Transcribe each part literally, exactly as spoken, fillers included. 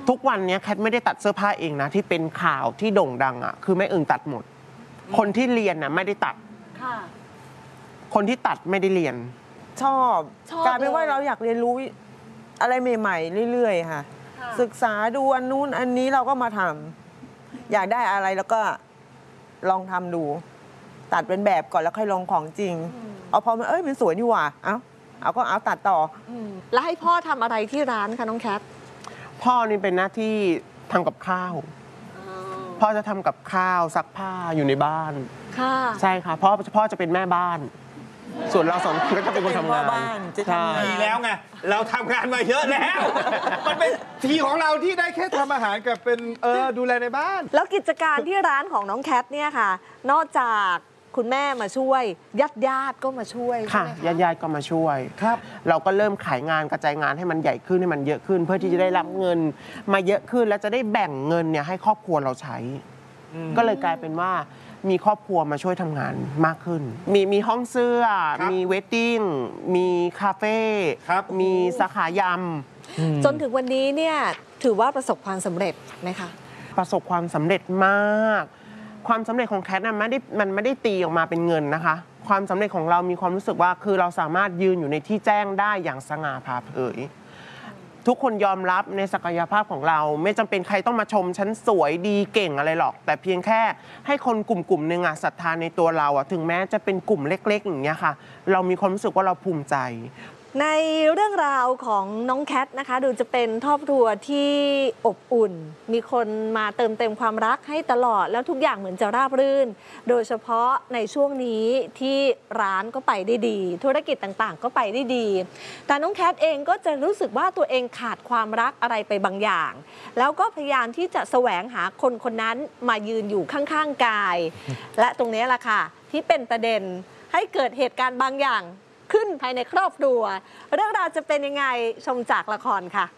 ทุกวันนี้แคทไม่ได้ตัดเสื้อผ้าเองนะที่เป็นข่าวที่โด่งดังอ่ะคือแม่อึ่งตัดหมดคนที่เรียนน่ะไม่ได้ตัดคนที่ตัดไม่ได้เรียนชอบกลายเป็นว่าเราอยากเรียนรู้อะไรใหม่ๆเรื่อยๆค่ะศึกษาดูอันนู้นอันนี้เราก็มาทำอยากได้อะไรแล้วก็ลองทำดูตัดเป็นแบบก่อนแล้วค่อยลงของจริงเอาพอมันเอ้ยมันสวยนี่หว่าเอาเอาก็เอาตัดต่อแล้วให้พ่อทำอะไรที่ร้านคะน้องแคทพ่อนี่เป็นหน้าที่ทำกับข้าวพ่อจะทำกับข้าวซักผ้าอยู่ในบ้านค่ะใช่ค่ะพ่อพ่อจะเป็นแม่บ้านส่วนเราสองคนก็จะเป็นคนทำงานใช่ดีแล้วไงเราทำงานมาเยอะแล้วมันเป็นทีของเราที่ได้แค่ทำอาหารกับเป็นเออดูแลในบ้านแล้วกิจการที่ร้านของน้องแคทเนี่ยค่ะนอกจากคุณแม่มาช่วยญาติญาติก็มาช่วยค่ะญาติญาติก็มาช่วยครับเราก็เริ่มขายงานกระจายงานให้มันใหญ่ขึ้นให้มันเยอะขึ้นเพื่อที่จะได้รับเงินมาเยอะขึ้นแล้วจะได้แบ่งเงินเนี่ยให้ครอบครัวเราใช้ก็เลยกลายเป็นว่ามีครอบครัวมาช่วยทำงานมากขึ้นมีมีห้องเสื้อมีเวดดิ้งมีคาเฟ่มีสาขายำจนถึงวันนี้เนี่ยถือว่าประสบความสำเร็จไหมคะประสบความสำเร็จมากความสำเร็จของแคทน่ะไม่ได้มันไม่ได้ตีออกมาเป็นเงินนะคะความสำเร็จของเรามีความรู้สึกว่าคือเราสามารถยืนอยู่ในที่แจ้งได้อย่างสง่าผ่าเผยทุกคนยอมรับในศักยภาพของเราไม่จำเป็นใครต้องมาชมฉันสวยดีเก่งอะไรหรอกแต่เพียงแค่ให้คนกลุ่มกลุ่มหนึ่งศรัทธาในตัวเราอะถึงแม้จะเป็นกลุ่มเล็กๆอย่างเงี้ยค่ะเรามีความรู้สึกว่าเราภูมิใจในเรื่องราวของน้องแคทนะคะดูจะเป็นครอบครัวที่อบอุ่นมีคนมาเติมเต็มความรักให้ตลอดแล้วทุกอย่างเหมือนจะราบรื่นโดยเฉพาะในช่วงนี้ที่ร้านก็ไปได้ดีธุรกิจต่างๆก็ไปได้ดีแต่น้องแคทเองก็จะรู้สึกว่าตัวเองขาดความรักอะไรไปบางอย่างแล้วก็พยายามที่จะแสวงหาคนคนนั้นมายืนอยู่ข้างๆกายและตรงนี้แหละค่ะที่เป็นประเด็นให้เกิดเหตุการณ์บางอย่างขึ้นภายในครอบครัวเรื่องราวจะเป็นยังไงชมจากละครค่ะ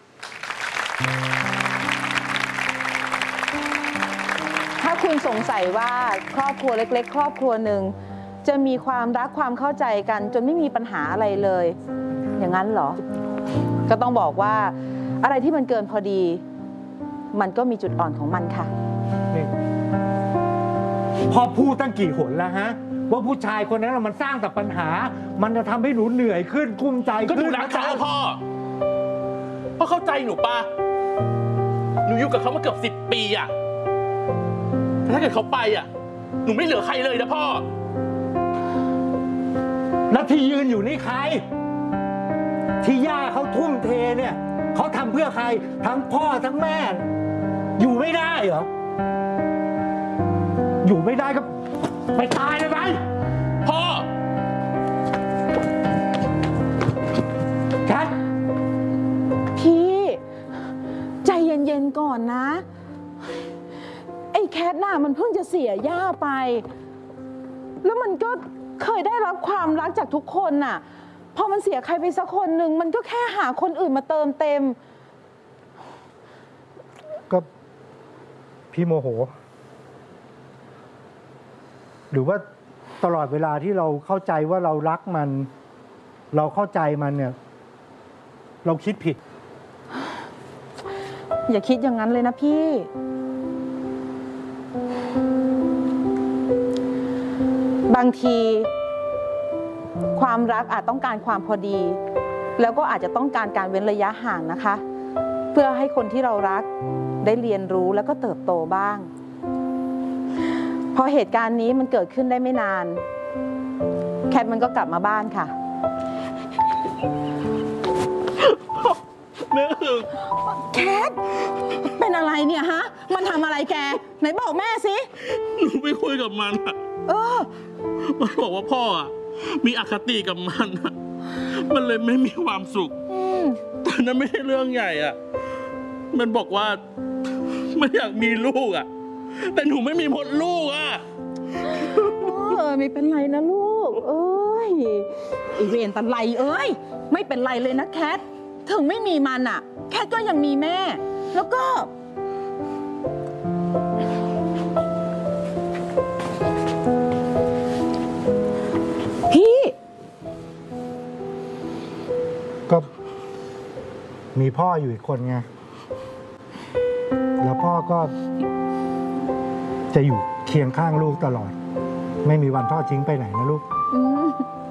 ถ้าคุณสงสัยว่าครอบครัวเล็กๆครอบครัวหนึ่งจะมีความรักความเข้าใจกันจนไม่มีปัญหาอะไรเลยอย่างนั้นเหรอก็ต้องบอกว่าอะไรที่มันเกินพอดีมันก็มีจุดอ่อนของมันค่ะพอพูดตั้งกี่หนแล้วฮะว่าผู้ชายคนนั้นมันสร้างแต่ปัญหามันจะทำให้หนูเหนื่อยขึ้นกุ้มใจก็หนูรักเขาพ่อพ่อเข้าใจหนูปะหนูอยู่กับเขามาเกือบสิบปีอะแต่ถ้าเกิดเขาไปอะหนูไม่เหลือใครเลยนะพ่อแล้วที่ยืนอยู่นี่ใครที่ย่าเขาทุ่มเทเนี่ยเขาทำเพื่อใครทั้งพ่อทั้งแม่อยู่ไม่ได้เหรออยู่ไม่ได้ก็ไปตายเลยไหมพ่อแคทพี่ใจเย็นๆก่อนนะไอ้แคทน่ะมันเพิ่งจะเสียย่าไปแล้วมันก็เคยได้รับความรักจากทุกคนน่ะพอมันเสียใครไปสักคนหนึ่งมันก็แค่หาคนอื่นมาเติมเต็มก็พี่โมโหหรือว่าตลอดเวลาที่เราเข้าใจว่าเรารักมันเราเข้าใจมันเนี่ยเราคิดผิดอย่าคิดอย่างนั้นเลยนะพี่บางทีความรักอาจต้องการความพอดีแล้วก็อาจจะต้องการการเว้นระยะห่างนะคะเพื่อให้คนที่เรารักได้เรียนรู้แล้วก็เติบโตบ้างพอเหตุการณ์นี้มันเกิดขึ้นได้ไม่นานแคทมันก็กลับมาบ้านค่ะแม่แคทเป็นอะไรเนี่ยฮะมันทำอะไรแกไหนบอกแม่สิหนูไปคุยกับมันอะเออมันบอกว่าพ่ออะมีอคติกับมันอะมันเลยไม่มีความสุขแต่นั้นไม่ใช่เรื่องใหญ่อะมันบอกว่ามันอยากมีลูกอะแต่หนูไม่มีมดลูกอ่ะเออไม่เป็นไรนะลูกเอ้ยไอเวรตันไรเอ้ยไม่เป็นไรเลยนะแคทถึงไม่มีมันอ่ะแคทก็ยังมีแม่แล้วก็พี่ก็มีพ่ออยู่อีกคนไงก็ จะอยู่เคียงข้างลูกตลอด ไม่มีวันทอดทิ้งไปไหนนะลูกอืม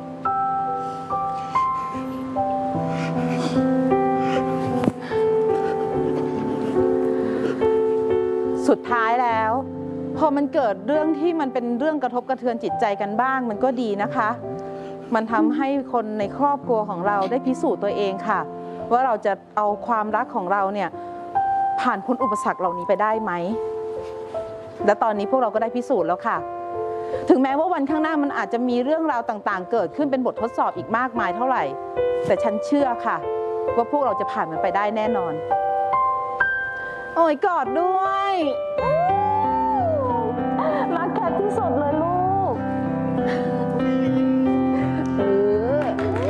สุดท้ายแล้ว พอมันเกิดเรื่องที่มันเป็นเรื่องกระทบกระเทือนจิตใจกันบ้าง มันก็ดีนะคะ มันทำให้คนในครอบครัวของเราได้พิสูจน์ตัวเองค่ะ ว่าเราจะเอาความรักของเราเนี่ยผ่านพ้นอุปสรรคเหล่านี้ไปได้ไหม และตอนนี้พวกเราก็ได้พิสูจน์แล้วค่ะ ถึงแม้ว่าวันข้างหน้ามันอาจจะมีเรื่องราวต่างๆ เกิดขึ้นเป็นบททดสอบอีกมากมายเท่าไหร่ แต่ฉันเชื่อค่ะ ว่าพวกเราจะผ่านมันไปได้แน่นอน โอ้ยกอดด้วยรักแคทที่สุดเลยลูกเออ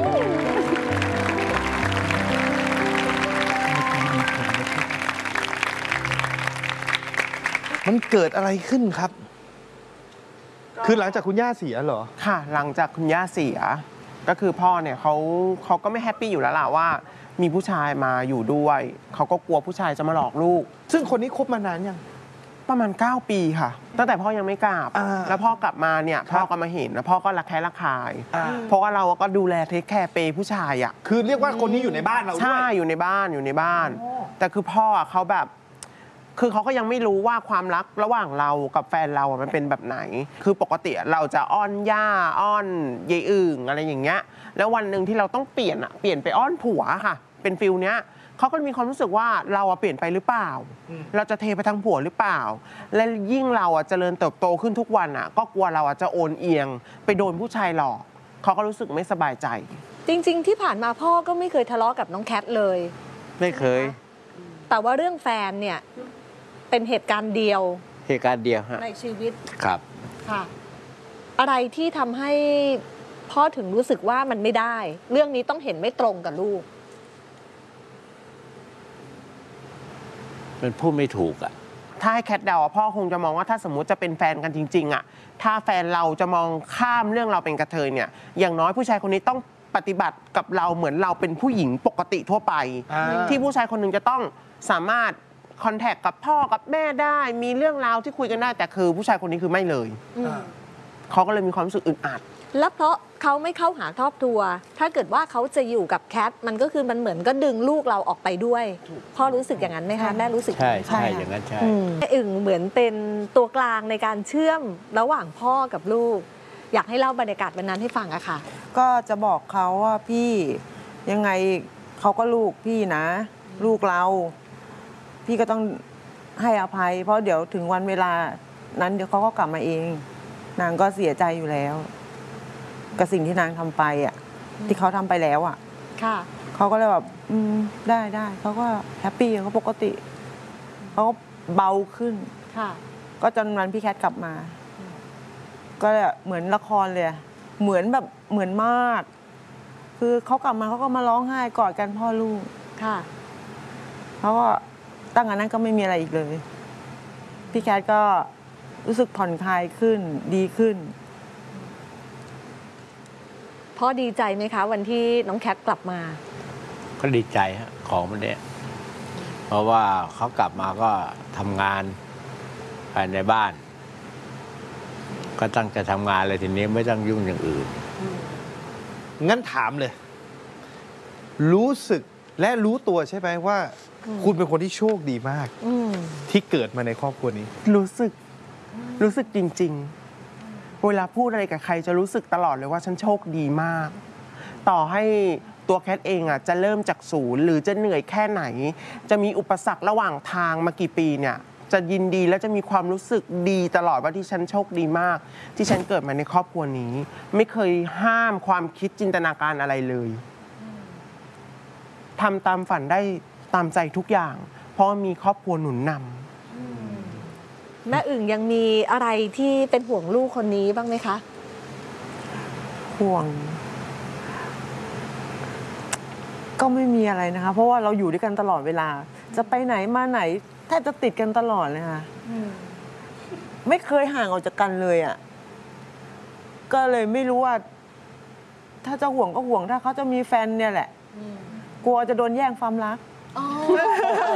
มันเกิดอะไรขึ้นครับ คือหลังจากคุณย่าเสียเหรอค่ะ หลังจากคุณย่าเสีย ก็คือพ่อเนี่ยเขาเขาก็ไม่แฮปปี้อยู่แล้วล่ะว่า มีผู้ชายมาอยู่ด้วย เขาก็กลัวผู้ชายจะมาหลอกลูกซึ่งคนนี้คบมานานยังประมาณ เก้า ปีค่ะ ตั้งแต่พ่อยังไม่กลับอ่าแล้วพ่อกลับมาเนี่ยครับพ่อก็มาเห็นแล้วพ่อก็รักแค่รักคายอ่าเพราะว่าเราก็ดูแลเทคแคร์เปย์ผู้ชายอ่ะคือเรียกว่าคนนี้อยู่ในบ้านเราด้ใช่วยอยู่ในบ้านอยู่ในบ้านโอ้แต่คือพ่ออะเขาแบบ คือเขาก็ยังไม่รู้ว่าความรักระหว่างเรากับแฟนเราอะมันเป็นแบบไหน คือปกติเราจะอ้อนย่าอ้อนยายอึ่งอะไรอย่างเงี้ย แล้ววันหนึ่งที่เราต้องเปลี่ยนอะเปลี่ยนไปอ้อนผัวค่ะ เป็นฟิลเนี้ยเขาก็มีความรู้สึกว่าเราอะเปลี่ยนไปหรือเปล่า เราจะเทไปทางผัวหรือเปล่า และยิ่งเราอะเจริญเติบโตขึ้นทุกวันอะก็กลัวเราอะจะโอนเอียง ไปโดนผู้ชายหลอกเขาก็รู้สึกไม่สบายใจจริง ๆ ที่ผ่านมาพ่อก็ไม่เคยทะเลาะกับน้องแคทเลยไม่เคยแต่ว่าเรื่องแฟนเนี่ยเป็นเหตุการณ์เดียวเหตุการณ์เดียวฮะในชีวิตครับค่ะ อะไรที่ทำให้พ่อถึงรู้สึกว่ามันไม่ได้ เรื่องนี้ต้องเห็นไม่ตรงกับลูกมันพูดไม่ถูกอ่ะถ้าให้แคทเดาอะพ่อคงจะมองว่าถ้าสมมุติจะเป็นแฟนกันจริงๆอะถ้าแฟนเราจะมองข้ามเรื่องเราเป็นกระเทยเนี่ย อย่างน้อยผู้ชายคนนี้ต้องปฏิบัติกับเราเหมือนเราเป็นผู้หญิงปกติทั่วไปอ่าที่ผู้ชายคนหนึ่งจะต้องสามารถคอนแทคกับพ่อกับแม่ได้ มีเรื่องราวที่คุยกันได้ แต่คือผู้ชายคนนี้คือไม่เลยอืมเขาก็เลยมีความรู้สึกอึดอัดแล้วเพราะเขาไม่เข้าหาครอบครัว ถ้าเกิดว่าเขาจะอยู่กับแคทมันก็คือมันเหมือนก็ดึงลูกเราออกไปด้วย พ่อรู้สึกอย่างนั้นไหมคะแม่รู้สึกใช่ใช่ใช่ค่ะอย่างนั้นใช่แม่อึ่งเหมือนเป็นตัวกลางในการเชื่อมระหว่างพ่อกับลูก อยากให้เล่าบรรยากาศวันนั้นให้ฟังอะค่ะก็จะบอกเขาว่าพี่ยังไงเขาก็ลูกพี่นะ ลูกเรา พี่ก็ต้องให้อภัย เพราะเดี๋ยวถึงวันเวลานั้นเดี๋ยวเขาก็กลับมาเอง นางก็เสียใจอยู่แล้ว กับสิ่งที่นางทำไปอ่ะ ที่เขาทำไปแล้วอ่ะค่ะเขาก็เลยแบบอืมได้ได้เขาก็แฮปปี้เขาปกติเขาก็เบาขึ้นค่ะก็จนวันพี่แคทกลับมา ก็เหมือนละครเลยอะเหมือนแบบเหมือนมาก คือเขากลับมาเขาก็มาร้องไห้กอดกันพ่อลูกค่ะเขาก็ตั้งแต่นั้นก็ไม่มีอะไรอีกเลย พี่แคทก็รู้สึกผ่อนคลายขึ้นดีขึ้นพ่อดีใจไหมคะ วันที่น้องแคทกลับมาก็ดีใจฮะของมันเนี่ย เพราะว่าเขากลับมาก็ทำงานภายในบ้าน ก็ตั้งใจทำงานเลยทีนี้ไม่ต้องยุ่งอย่างอื่นงั้นถามเลย รู้สึกและรู้ตัวใช่ไหมว่า คุณเป็นคนที่โชคดีมากอืมที่เกิดมาในครอบครัวนี้รู้สึก รู้สึกจริงๆ เวลาพูดอะไรกับใครจะรู้สึกตลอดเลยว่าฉันโชคดีมาก ต่อให้ตัวแคทเองอ่ะจะเริ่มจากศูนย์หรือจะเหนื่อยแค่ไหน จะมีอุปสรรคระหว่างทางมากี่ปีเนี่ย จะยินดีและจะมีความรู้สึกดีตลอดว่าที่ฉันโชคดีมาก ที่ฉันเกิดมาในครอบครัวนี้ ไม่เคยห้ามความคิดจินตนาการอะไรเลยทำตามฝันได้ตามใจทุกอย่าง เพราะมีครอบครัวหนุนนำแม่อึ่งยังมีอะไรที่เป็นห่วงลูกคนนี้บ้างไหมคะห่วง ก็ไม่มีอะไรนะคะ เพราะว่าเราอยู่ด้วยกันตลอดเวลา จะไปไหนมาไหนแทบจะติดกันตลอดเลยค่ะไม่เคยห่างออกจากกันเลยอ่ะก็เลยไม่รู้ว่า ถ้าจะห่วงก็ห่วงถ้าเขาจะมีแฟนเนี่ยแหละ กลัวจะโดนแย่งความรัก